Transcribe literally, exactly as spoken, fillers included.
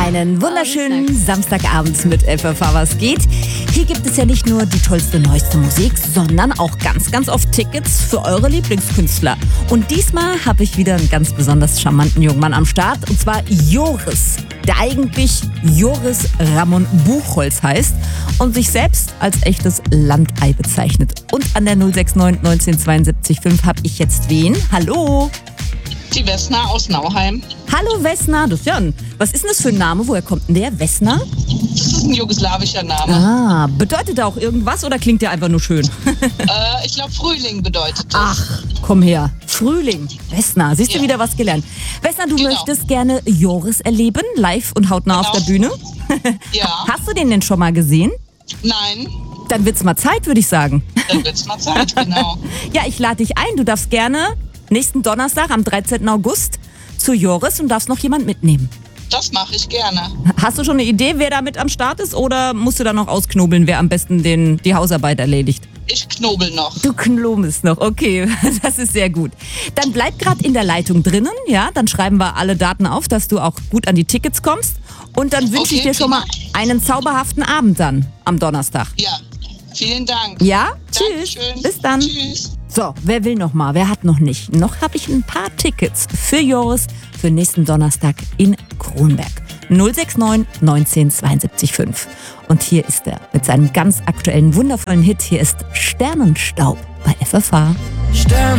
Einen wunderschönen Samstagabend mit F F H, was geht? Hier gibt es ja nicht nur die tollste, neueste Musik, sondern auch ganz, ganz oft Tickets für eure Lieblingskünstler. Und diesmal habe ich wieder einen ganz besonders charmanten jungen Mann am Start, und zwar Joris, der eigentlich Joris Ramon Buchholz heißt und sich selbst als echtes Landei bezeichnet. Und an der null sechs neun neunzehn fünf habe ich jetzt wen? Hallo? Die Wessner aus Nauheim. Hallo Wessner, das ist ja ein, was ist denn das für ein Name? Woher kommt denn der? Wessner? Das ist ein jugoslawischer Name. Ah, bedeutet der auch irgendwas oder klingt der einfach nur schön? äh, ich glaube, Frühling bedeutet das. Ach, komm her. Frühling. Wessner, siehst du Ja. wieder was gelernt. Wessner, du Genau. möchtest gerne Joris erleben, live und hautnah Genau. auf der Bühne. Ja. Hast du den denn schon mal gesehen? Nein, Dann wird's mal Zeit, würde ich sagen. dann wird's mal Zeit, genau. Ja, ich lade dich ein. Du darfst gerne nächsten Donnerstag am dreizehnten August zu Joris und darfst noch jemand mitnehmen. Das mache ich gerne. Hast du schon eine Idee, wer da mit am Start ist, oder musst du da noch ausknobeln, wer am besten den, die Hausarbeit erledigt? Ich knobel noch. Du knobelst noch, okay, das ist sehr gut. Dann bleib gerade in der Leitung drinnen, ja, dann schreiben wir alle Daten auf, dass du auch gut an die Tickets kommst, und dann wünsche ich Okay, dir schon mal prima. einen zauberhaften Abend dann am Donnerstag. Ja, vielen Dank. Ja, tschüss, Dankeschön. bis dann. Tschüss. So, wer will noch mal? Wer hat noch nicht? Noch habe ich ein paar Tickets für Joris für nächsten Donnerstag in Kronberg. null sechs neun neunzehn zweiundsiebzig fünf. Und hier ist er mit seinem ganz aktuellen, wundervollen Hit. Hier ist Sternenstaub bei F F H.